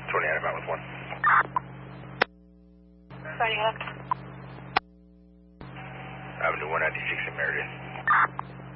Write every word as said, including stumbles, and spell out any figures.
twenty-nine about with one. Riding left. Avenue one ninety-six in Meredith.